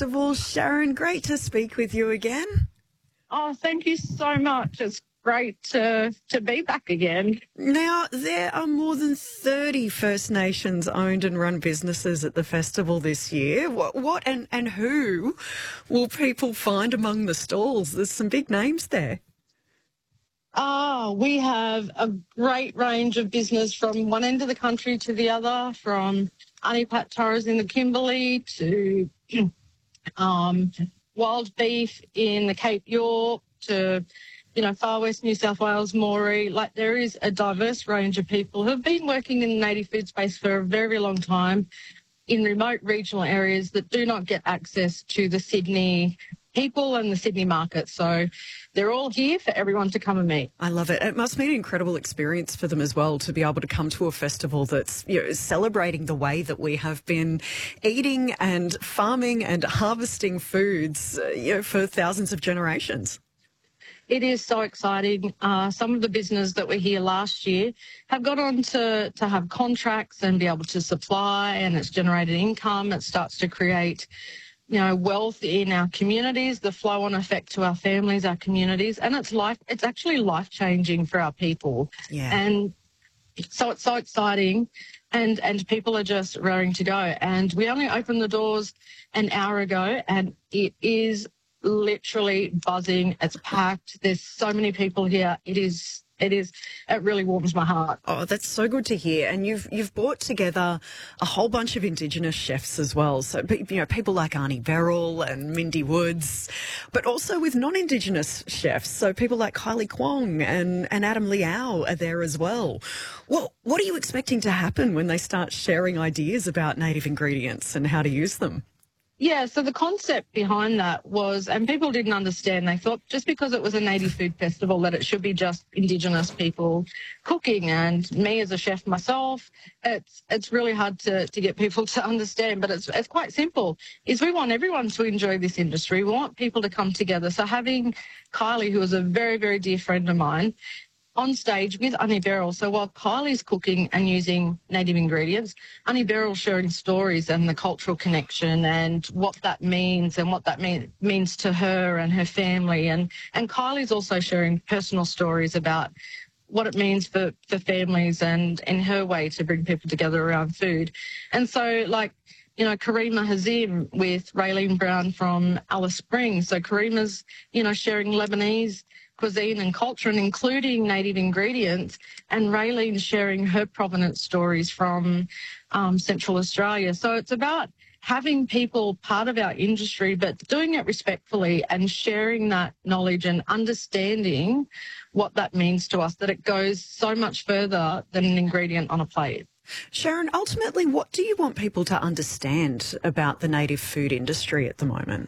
Festival. Sharon, great to speak with you again. Oh, thank you so much. It's great to be back again. Now, there are more than 30 First Nations owned and run businesses at the festival this year. What and who will people find among the stalls? There's some big names there. We have a great range of business from one end of the country to the other, from Anipat Torres in the Kimberley to wild beef in the Cape York to, Far West New South Wales, Moree. Like, there is a diverse range of people who have been working in the native food space for a very long time in remote regional areas that do not get access to the Sydney people and the Sydney market. So they're all here for everyone to come and meet. I love it. It must be an incredible experience for them as well to be able to come to a festival that's celebrating the way that we have been eating and farming and harvesting foods for thousands of generations. It is so exciting. Some of the business that were here last year have got on to have contracts and be able to supply, and it's generated income. It starts to create wealth in our communities, the flow-on effect to our families, our communities, and it's actually life-changing for our people. Yeah. And so it's so exciting, and people are just raring to go. And we only opened the doors an hour ago, and it is literally buzzing. It's packed. There's so many people here. It really warms my heart. Oh, that's so good to hear. And you've brought together a whole bunch of Indigenous chefs as well. So, people like Arnie Beryl and Mindy Woods, but also with non-Indigenous chefs. So people like Kylie Kwong and Adam Liao are there as well. Well, what are you expecting to happen when they start sharing ideas about native ingredients and how to use them? Yeah, so the concept behind that was, and people didn't understand, they thought just because it was a native food festival that it should be just Indigenous people cooking. And me as a chef myself, it's really hard to get people to understand, but it's quite simple, is we want everyone to enjoy this industry. We want people to come together. So having Kylie, who is a very, very dear friend of mine, on stage with Annie Beryl. So while Kylie's cooking and using native ingredients, Annie Beryl's sharing stories and the cultural connection and what that means and what that means to her and her family. And Kylie's also sharing personal stories about what it means for families and in her way to bring people together around food. And so, Karima Hazim with Raylene Brown from Alice Springs. So Karima's, sharing Lebanese cuisine and culture and including native ingredients, and Raylene sharing her provenance stories from Central Australia. So it's about having people part of our industry, but doing it respectfully and sharing that knowledge and understanding what that means to us, that it goes so much further than an ingredient on a plate. Sharon, ultimately, what do you want people to understand about the native food industry at the moment?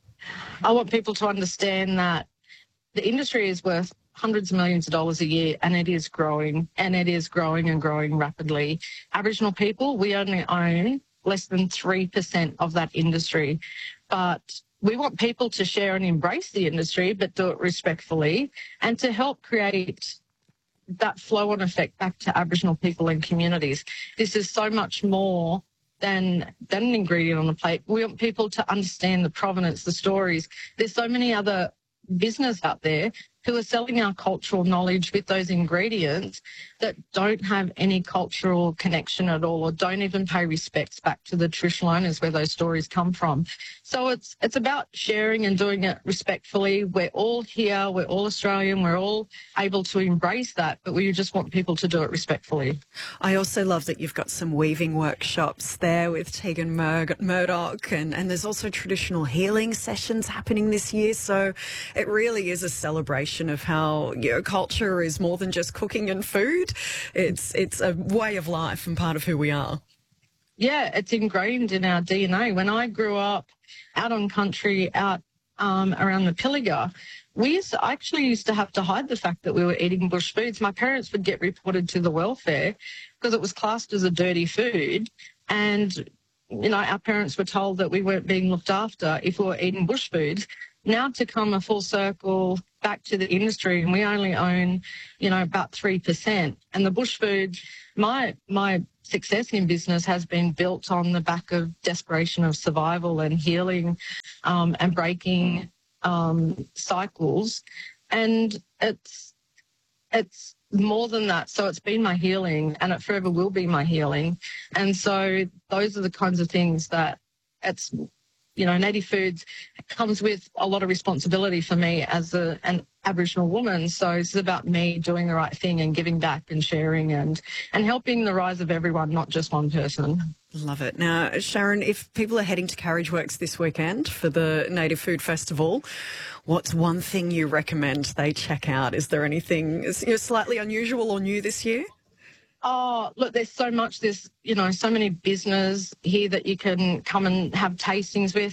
I want people to understand that the industry is worth hundreds of millions of dollars a year, and it is growing, and it is growing and growing rapidly. Aboriginal people, we only own less than 3% of that industry, but we want people to share and embrace the industry, but do it respectfully, and to help create that flow-on effect back to Aboriginal people and communities. This is so much more than an ingredient on the plate. We want people to understand the provenance, the stories. There's so many other business out there who are selling our cultural knowledge with those ingredients that don't have any cultural connection at all, or don't even pay respects back to the traditional owners where those stories come from. So it's about sharing and doing it respectfully. We're all here, we're all Australian, we're all able to embrace that, but we just want people to do it respectfully. I also love that you've got some weaving workshops there with Tegan Murdoch, and there's also traditional healing sessions happening this year. So it really is a celebration of how culture is more than just cooking and food. It's a way of life and part of who we are. Yeah, it's ingrained in our DNA. When I grew up out on country, out around the Pilliga, I actually used to have to hide the fact that we were eating bush foods. My parents would get reported to the welfare because it was classed as a dirty food, and our parents were told that we weren't being looked after if we were eating bush foods. Now to come a full circle back to the industry, and we only own, about 3%. And the bush food, my success in business has been built on the back of desperation of survival and healing, and breaking cycles. And it's more than that. So it's been my healing, and it forever will be my healing. And so those are the kinds of things that it's, native foods comes with a lot of responsibility for me as an Aboriginal woman. So it's about me doing the right thing and giving back and sharing and helping the rise of everyone, not just one person. Love it. Now, Sharon, if people are heading to Carriage Works this weekend for the Native Food Festival, what's one thing you recommend they check out? Is there anything slightly unusual or new this year? Oh, look, there's so much. There's, so many business here that you can come and have tastings with.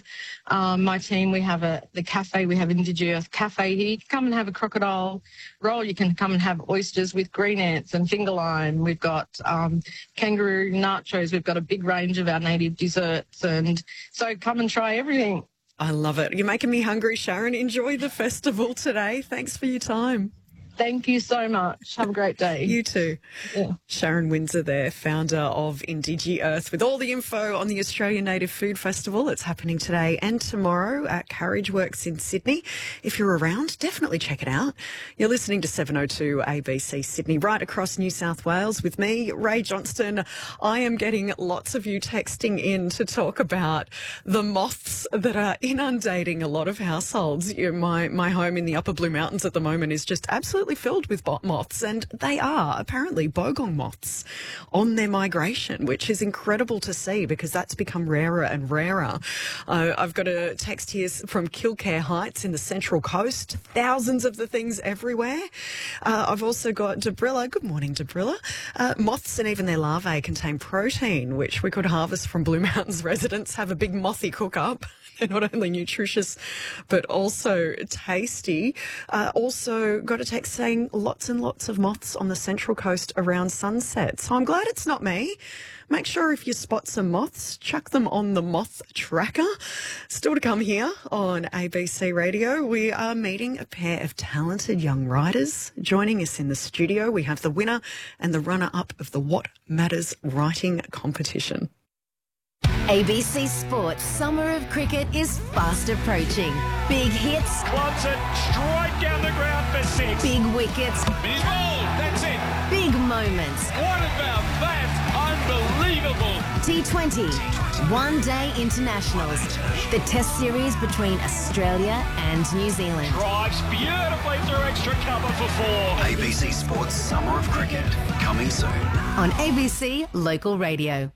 My team, we have the cafe. We have Indigenous Cafe here. You can come and have a crocodile roll. You can come and have oysters with green ants and finger lime. We've got kangaroo nachos. We've got a big range of our native desserts. And so come and try everything. I love it. You're making me hungry, Sharon. Enjoy the festival today. Thanks for your time. Thank you so much. Have a great day. You too. Yeah. Sharon Windsor there, founder of Indigi Earth, with all the info on the Australian Native Food Festival. It's happening today and tomorrow at Carriage Works in Sydney. If you're around, definitely check it out. You're listening to 702 ABC Sydney, right across New South Wales with me, Ray Johnston. I am getting lots of you texting in to talk about the moths that are inundating a lot of households. My home in the Upper Blue Mountains at the moment is just absolutely filled with moths, and they are apparently bogong moths on their migration, which is incredible to see because that's become rarer and rarer. I've got a text here from Kilcare Heights in the Central Coast. Thousands of the things everywhere. I've also got Debrilla. Good morning, Debrilla. Moths and even their larvae contain protein, which we could harvest from Blue Mountains residents. Have a big mothy cook-up. They're not only nutritious, but also tasty. Also got a text saying lots and lots of moths on the Central Coast around sunset. So I'm glad it's not me. Make sure if you spot some moths, chuck them on the moth tracker. Still to come here on ABC Radio, we are meeting a pair of talented young writers. Joining us in the studio, we have the winner and the runner-up of the What Matters writing competition. ABC Sports Summer of Cricket is fast approaching. Big hits. Clubs it straight down the ground for six. Big wickets. He's bowled. That's it. Big moments. What about that? Unbelievable. T20. One-day internationals. The test series between Australia and New Zealand. Drives beautifully through extra cover for four. ABC Sports Summer of Cricket, coming soon. On ABC Local Radio.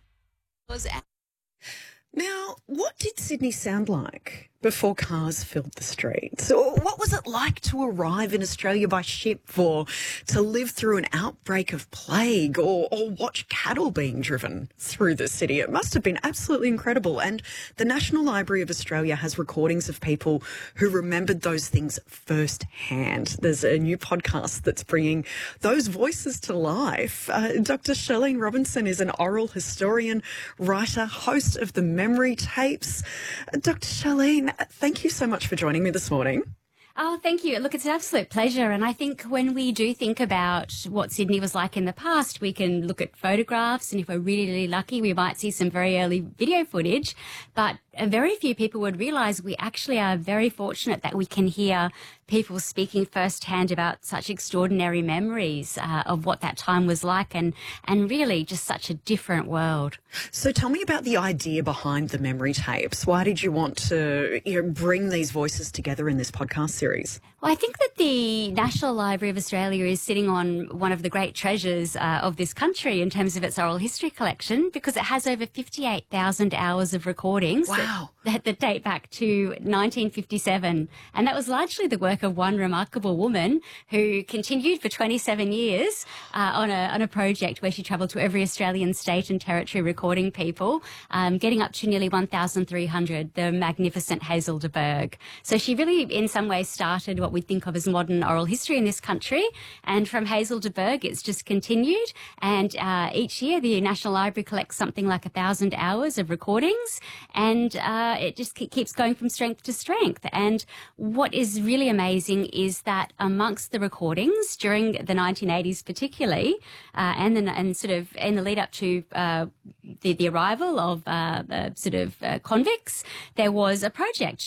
Now, what did Sydney sound like before cars filled the streets? Or what was it like to arrive in Australia by ship, or to live through an outbreak of plague, or watch cattle being driven through the city? It must have been absolutely incredible. And the National Library of Australia has recordings of people who remembered those things firsthand. There's a new podcast that's bringing those voices to life. Dr. Charlene Robinson is an oral historian, writer, host of the Memory Tapes. Dr. Charlene, thank you so much for joining me this morning. Oh, thank you. Look, it's an absolute pleasure. And I think when we do think about what Sydney was like in the past, we can look at photographs, and if we're really, really lucky, we might see some very early video footage. But very few people would realise we actually are very fortunate that we can hear people speaking firsthand about such extraordinary memories of what that time was like, and really just such a different world. So tell me about the idea behind the Memory Tapes. Why did you want to bring these voices together in this podcast series? Well, I think that the National Library of Australia is sitting on one of the great treasures of this country in terms of its oral history collection, because it has over 58,000 hours of recordings. Wow. That date back to 1957. And that was largely the work of one remarkable woman who continued for 27 years on a project where she travelled to every Australian state and territory recording people, getting up to nearly 1,300, the magnificent Hazel de Burgh. So she really, in some ways, started what we think of as modern oral history in this country. And from Hazel de Burgh, it's just continued. And each year, the National Library collects something like 1,000 hours of recordings. And and it just keeps going from strength to strength. And what is really amazing is that amongst the recordings during the 1980s, particularly, and sort of in the lead up to the arrival of convicts, there was a project